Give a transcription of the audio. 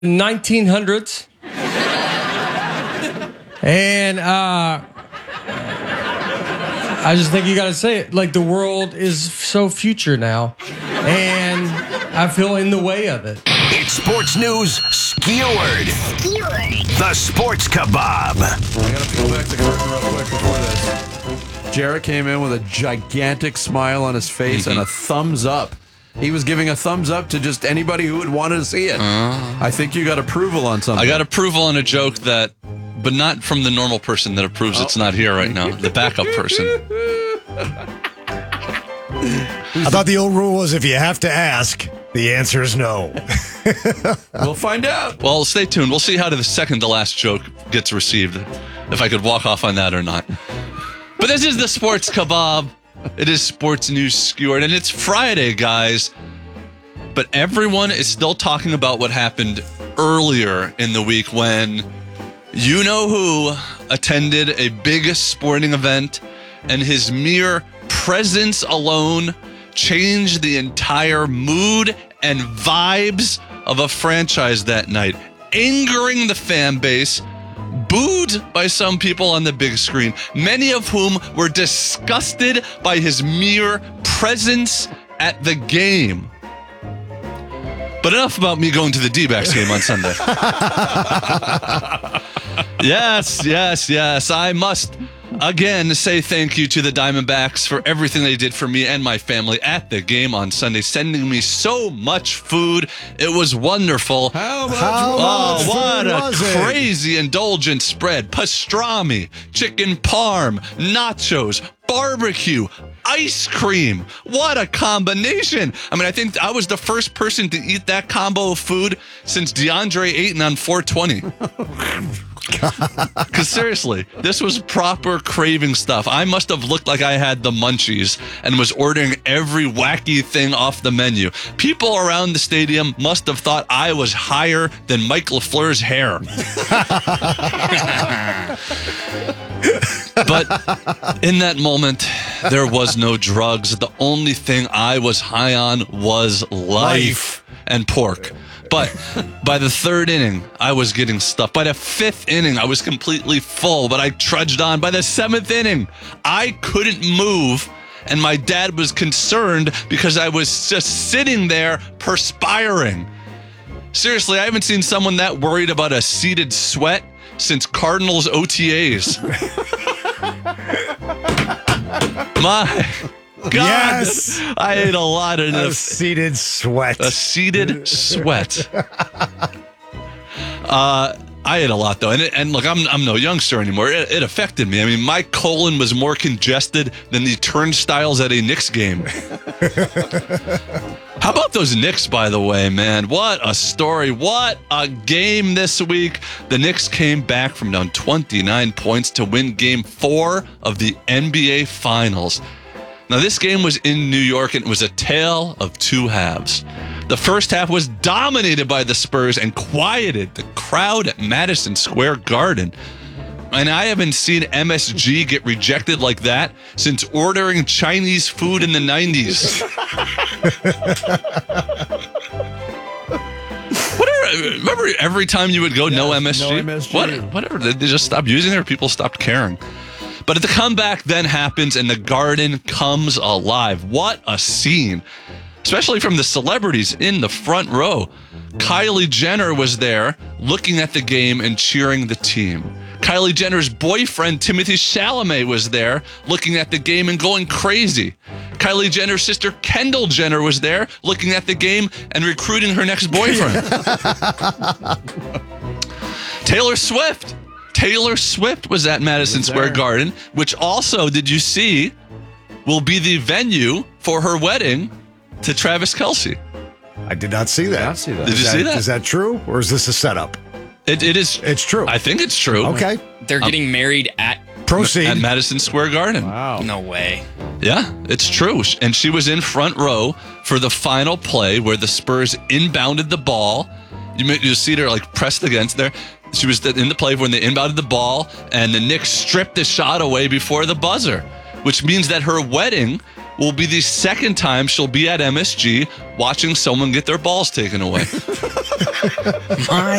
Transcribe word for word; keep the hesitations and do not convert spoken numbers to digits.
nineteen hundreds. And uh, I just think you got to say it. Like, the world is so future now. And I feel in the way of it. It's sports news skewered. Skewered. The Sports Kebab. I got to pull back the curtain real quick before this. Jarrett came in with a gigantic smile on his face mm-hmm. and a thumbs up. He was giving a thumbs up to just anybody who would want to see it. Uh, I think you got approval on something. I got approval on a joke that, but not from the normal person that approves oh. it's not here right now. The backup person. I thought the old rule was if you have to ask, the answer is no. We'll find out. Well, stay tuned. We'll see how the second to last joke gets received, if I could walk off on that or not. But this is the Sports Kebab. It is sports news skewered, and it's Friday, guys. But everyone is still talking about what happened earlier in the week when you-know-who attended a big sporting event, and his mere presence alone changed the entire mood and vibes of a franchise that night, angering the fan base, booed by some people on the big screen, many of whom were disgusted by his mere presence at the game. But enough about me going to the D-backs game on Sunday. Yes, yes, yes. I must again say thank you to the Diamondbacks for everything they did for me and my family at the game on Sunday, sending me so much food. It was wonderful. How much? How oh, much what food a was it? crazy indulgent spread. Pastrami, chicken parm, nachos, barbecue, ice cream. What a combination. I mean, I think I was the first person to eat that combo of food since DeAndre Ayton on four twenty. Because seriously, this was proper craving stuff. I must have looked like I had the munchies and was ordering every wacky thing off the menu. People around the stadium must have thought I was higher than Mike LaFleur's hair. But in that moment, there was no drugs. The only thing I was high on was life, life. and pork. But by the third inning, I was getting stuffed. By the fifth inning, I was completely full, but I trudged on. By the seventh inning, I couldn't move, and my dad was concerned because I was just sitting there perspiring. Seriously, I haven't seen someone that worried about a seated sweat since Cardinals O T As. My God, yes. I ate a lot of a the seated sweat. A seated sweat. uh, I ate a lot though, and it, and look, I'm I'm no youngster anymore. It, it affected me. I mean, my colon was more congested than the turnstiles at a Knicks game. How about those Knicks, by the way, man? What a story. What a game this week. The Knicks came back from down twenty-nine points to win game four of the N B A Finals. Now, this game was in New York, and it was a tale of two halves. The first half was dominated by the Spurs and quieted the crowd at Madison Square Garden. And I haven't seen M S G get rejected like that since ordering Chinese food in the nineties. Whatever, remember every time you would go, yes, no M S G? No M S G. What, whatever, they just stopped using it or people stopped caring. But the comeback then happens and the Garden comes alive. What a scene, especially from the celebrities in the front row. Kylie Jenner was there looking at the game and cheering the team. Kylie Jenner's boyfriend, Timothée Chalamet, was there looking at the game and going crazy. Kylie Jenner's sister, Kendall Jenner, was there looking at the game and recruiting her next boyfriend. Taylor Swift. Taylor Swift was at Madison Square Garden, which also, did you see, will be the venue for her wedding to Travis Kelce. I did not see that. Did not see that. Did you is see that, that? Is that true, or is this a setup? It, it is. It's true. I think it's true. Okay. They're getting um, married at... Proceed. At Madison Square Garden. Wow. No way. Yeah, it's true. And she was in front row for the final play where the Spurs inbounded the ball. You you see her like pressed against there. She was in the play when they inbounded the ball, and the Knicks stripped the shot away before the buzzer, which means that her wedding will be the second time she'll be at M S G watching someone get their balls taken away. My